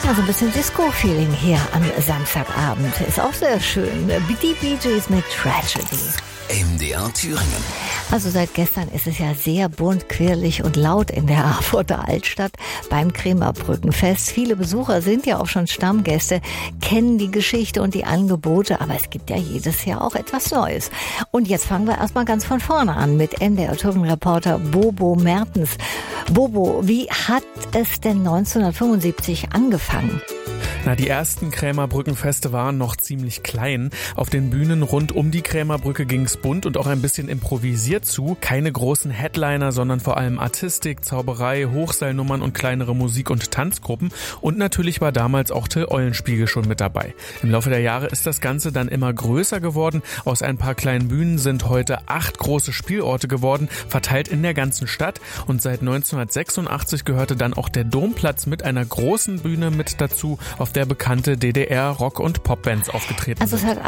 Ja, so ein bisschen Disco-Feeling hier am Samstagabend. Ist auch sehr schön. Die Bee Gees mit Tragedy. MDR Thüringen. Also seit gestern ist es ja sehr bunt, quirlig und laut in der Erfurter Altstadt beim Krämerbrückenfest. Viele Besucher sind ja auch schon Stammgäste, kennen die Geschichte und die Angebote, aber es gibt ja jedes Jahr auch etwas Neues. Und jetzt fangen wir erstmal ganz von vorne an mit MDR Thüringen-Reporter Bobo Mertens. Bobo, wie hat es denn 1975 angefangen? Die ersten Krämerbrückenfeste waren noch ziemlich klein. Auf den Bühnen rund um die Krämerbrücke ging's bunt und auch ein bisschen improvisiert zu. Keine großen Headliner, sondern vor allem Artistik, Zauberei, Hochseilnummern und kleinere Musik- und Tanzgruppen. Und natürlich war damals auch Till Eulenspiegel schon mit dabei. Im Laufe der Jahre ist das Ganze dann immer größer geworden. Aus ein paar kleinen Bühnen sind heute 8 große Spielorte geworden, verteilt in der ganzen Stadt. Und seit 1986 gehörte dann auch der Domplatz mit einer großen Bühne mit dazu, auf der bekannte DDR-Rock- und Popbands aufgetreten sind. Also es hat